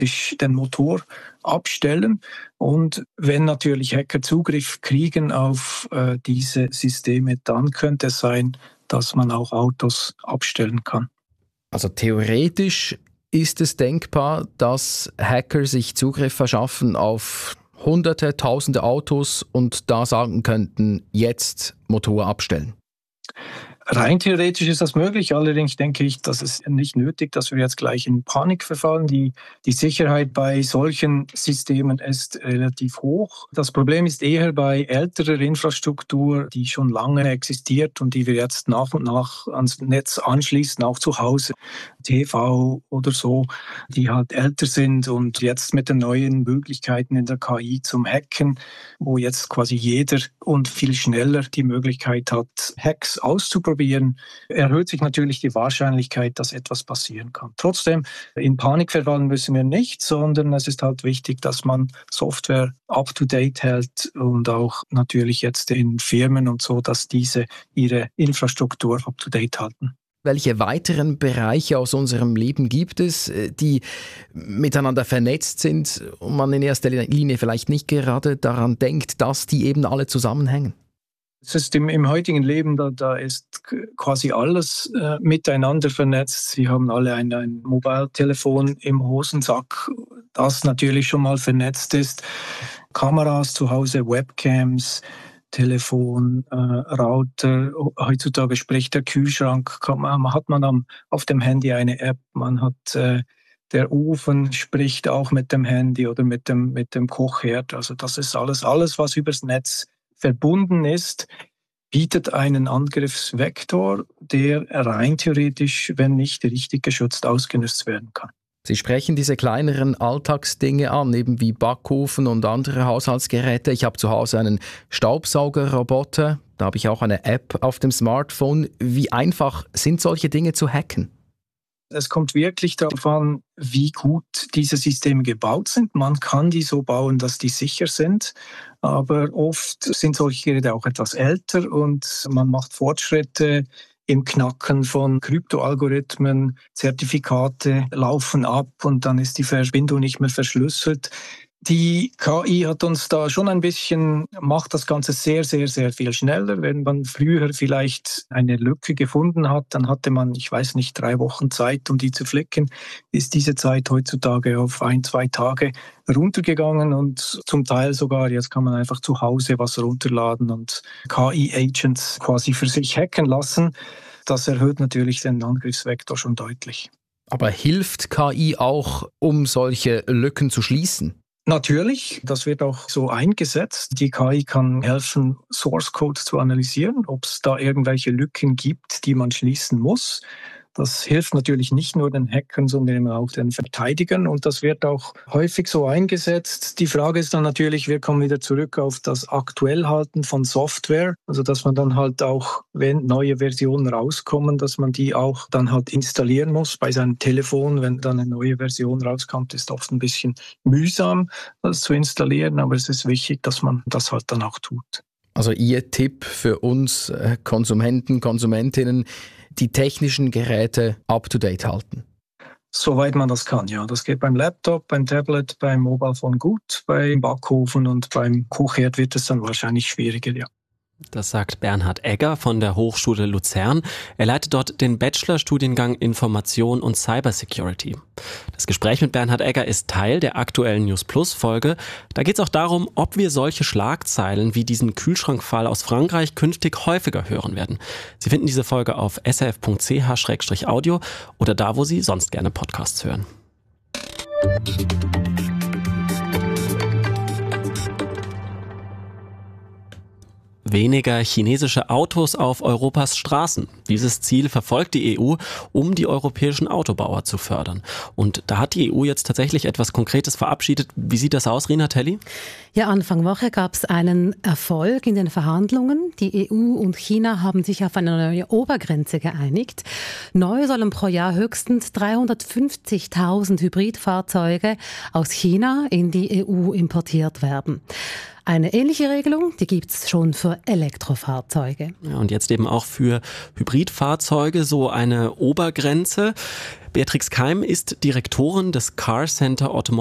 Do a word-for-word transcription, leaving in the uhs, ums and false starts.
den Motor abstellen. Und wenn natürlich Hacker Zugriff kriegen auf äh, diese Systeme, dann könnte es sein, dass man auch Autos abstellen kann. Also theoretisch ist es denkbar, dass Hacker sich Zugriff verschaffen auf Hunderte, Tausende Autos und da sagen könnten, jetzt Motor abstellen. Rein theoretisch ist das möglich, allerdings denke ich, dass es nicht nötig, dass wir jetzt gleich in Panik verfallen. Die, die Sicherheit bei solchen Systemen ist relativ hoch. Das Problem ist eher bei älterer Infrastruktur, die schon lange existiert und die wir jetzt nach und nach ans Netz anschließen, auch zu Hause, T V oder so, die halt älter sind und jetzt mit den neuen Möglichkeiten in der K I zum Hacken, wo jetzt quasi jeder und viel schneller die Möglichkeit hat, Hacks auszuprobieren, erhöht sich natürlich die Wahrscheinlichkeit, dass etwas passieren kann. Trotzdem, in Panik verfallen müssen wir nicht, sondern es ist halt wichtig, dass man Software up-to-date hält und auch natürlich jetzt in Firmen und so, dass diese ihre Infrastruktur up-to-date halten. Welche weiteren Bereiche aus unserem Leben gibt es, die miteinander vernetzt sind und man in erster Linie vielleicht nicht gerade daran denkt, dass die eben alle zusammenhängen? Es ist im, im heutigen Leben, da, da ist quasi alles äh, miteinander vernetzt. Sie haben alle ein, ein Mobiltelefon im Hosensack, das natürlich schon mal vernetzt ist. Kameras zu Hause, Webcams, Telefon, äh, Router. Heutzutage spricht der Kühlschrank. Man, hat man am, auf dem Handy eine App. Man hat äh, der Ofen spricht auch mit dem Handy oder mit dem, mit dem Kochherd. Also das ist alles, alles, was übers Netz verbunden ist, bietet einen Angriffsvektor, der rein theoretisch, wenn nicht richtig geschützt, ausgenutzt werden kann. Sie sprechen diese kleineren Alltagsdinge an, eben wie Backofen und andere Haushaltsgeräte. Ich habe zu Hause einen Staubsaugerroboter, da habe ich auch eine App auf dem Smartphone. Wie einfach sind solche Dinge zu hacken? Es kommt wirklich darauf an, wie gut diese Systeme gebaut sind. Man kann die so bauen, dass die sicher sind, aber oft sind solche Geräte auch etwas älter und man macht Fortschritte im Knacken von Kryptoalgorithmen, Zertifikate laufen ab und dann ist die Verbindung nicht mehr verschlüsselt. Die K I hat uns da schon ein bisschen, macht das Ganze sehr, sehr, sehr viel schneller. Wenn man früher vielleicht eine Lücke gefunden hat, dann hatte man, ich weiß nicht, drei Wochen Zeit, um die zu flicken. Ist diese Zeit heutzutage auf ein, zwei Tage runtergegangen und zum Teil sogar, jetzt kann man einfach zu Hause was runterladen und K I-Agents quasi für sich hacken lassen. Das erhöht natürlich den Angriffsvektor schon deutlich. Aber hilft K I auch, um solche Lücken zu schließen? Natürlich, das wird auch so eingesetzt. Die K I kann helfen, Source Code zu analysieren, ob es da irgendwelche Lücken gibt, die man schließen muss. Das hilft natürlich nicht nur den Hackern, sondern auch den Verteidigern und das wird auch häufig so eingesetzt. Die Frage ist dann natürlich, wir kommen wieder zurück auf das Aktuellhalten von Software, also dass man dann halt auch, wenn neue Versionen rauskommen, dass man die auch dann halt installieren muss bei seinem Telefon. Wenn dann eine neue Version rauskommt, ist oft ein bisschen mühsam, das zu installieren, aber es ist wichtig, dass man das halt dann auch tut. Also Ihr Tipp für uns Konsumenten, Konsumentinnen, die technischen Geräte up-to-date halten? Soweit man das kann, ja. Das geht beim Laptop, beim Tablet, beim Mobilephone gut, beim Backofen und beim Kochherd wird es dann wahrscheinlich schwieriger, ja. Das sagt Bernhard Egger von der Hochschule Luzern. Er leitet dort den Bachelorstudiengang Information und Cybersecurity. Das Gespräch mit Bernhard Egger ist Teil der aktuellen News Plus Folge. Da geht es auch darum, ob wir solche Schlagzeilen wie diesen Kühlschrankfall aus Frankreich künftig häufiger hören werden. Sie finden diese Folge auf s r f punkt c h slash audio oder da, wo Sie sonst gerne Podcasts hören. Weniger chinesische Autos auf Europas Straßen. Dieses Ziel verfolgt die E U, um die europäischen Autobauer zu fördern. Und da hat die E U jetzt tatsächlich etwas Konkretes verabschiedet. Wie sieht das aus, Rina Telli? Ja, Anfang Woche gab es einen Erfolg in den Verhandlungen. Die E U und China haben sich auf eine neue Obergrenze geeinigt. Neu sollen pro Jahr höchstens dreihundertfünfzigtausend Hybridfahrzeuge aus China in die E U importiert werden. Eine ähnliche Regelung, die gibt es schon für Elektrofahrzeuge. Ja, und jetzt eben auch für Hybridfahrzeuge so eine Obergrenze. Beatrix Keim ist Direktorin des Car Center Automotive